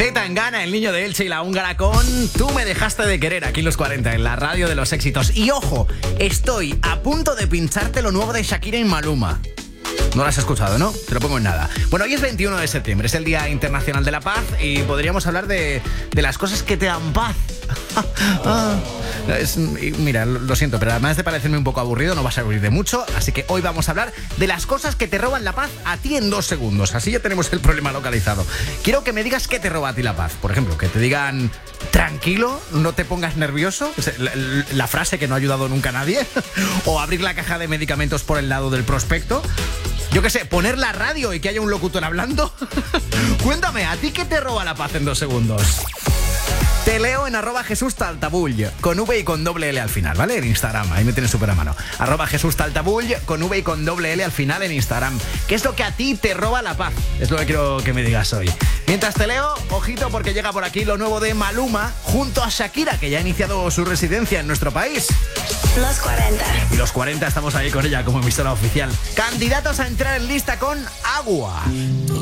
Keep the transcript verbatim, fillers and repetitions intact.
Zetangana, el niño de Elche y la húngara con Tú me dejaste de querer, aquí en los cuarenta, en la radio de los éxitos. Y ojo, estoy a punto de pincharte lo nuevo de Shakira y Maluma. No lo has escuchado, ¿no? Te lo pongo en nada. Bueno, hoy es veintiuno de septiembre, es el Día Internacional de la Paz y podríamos hablar de, de las cosas que te dan paz. ah, es, mira, lo siento, pero además de parecerme un poco aburrido, no vas a aburrir de mucho, así que hoy vamos a hablar de las cosas que te roban la paz a ti en dos segundos. Así ya tenemos el problema localizado. Quiero que me digas qué te roba a ti la paz. Por ejemplo, que te digan tranquilo, no te pongas nervioso, la, la frase que no ha ayudado nunca a nadie, o abrir la caja de medicamentos por el lado del prospecto. Yo qué sé, poner la radio y que haya un locutor hablando. Cuéntame, ¿a ti qué te roba la paz en dos segundos? Te leo en arroba Jesús Taltabull, con V y con doble L al final, ¿vale? En Instagram, ahí me tienes súper a mano. Arroba Jesús Taltabull, con V y con doble L al final en Instagram. ¿Qué es lo que a ti te roba la paz? Es lo que quiero que me digas hoy. Mientras te leo, ojito porque llega por aquí lo nuevo de Maluma junto a Shakira, que ya ha iniciado su residencia en nuestro país. Los cuarenta. Y los cuarenta estamos ahí con ella como emisora oficial. Candidatos a entrar en lista con Agua. Tú